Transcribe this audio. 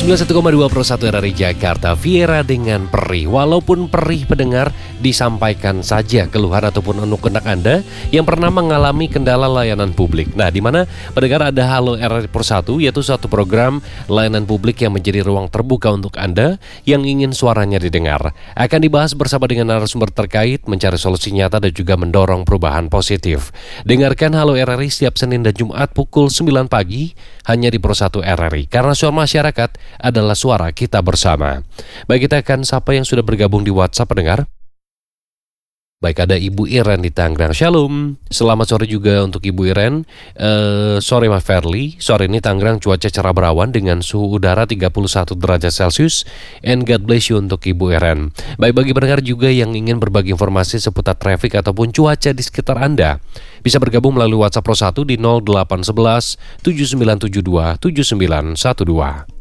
91,2 Pro 1 RRI Jakarta, Viera dengan perih. Walaupun perih pendengar, disampaikan saja keluhan ataupun unek-unek Anda yang pernah mengalami kendala layanan publik. Nah, di mana pendengar ada Halo RRI Pro 1, yaitu suatu program layanan publik yang menjadi ruang terbuka untuk Anda yang ingin suaranya didengar. Akan dibahas bersama dengan narasumber terkait, mencari solusi nyata dan juga mendorong perubahan positif. Dengarkan Halo RRI setiap Senin dan Jumat pukul 9 pagi hanya di Pro 1 RRI. Karena suara masyarakat adalah suara kita bersama. Baik, kita akan sapa yang sudah bergabung di WhatsApp pendengar. Baik, ada Ibu Iren di Tangerang. Shalom. Selamat sore juga untuk Ibu Iren. Sore Mas Verly. Sore ini Tangerang cuaca cerah berawan dengan suhu udara 31 derajat Celcius. And God bless you untuk Ibu Iren. Baik, bagi pendengar juga yang ingin berbagi informasi seputar traffic ataupun cuaca di sekitar Anda, bisa bergabung melalui WhatsApp Pro 1 di 0811 7972 7912.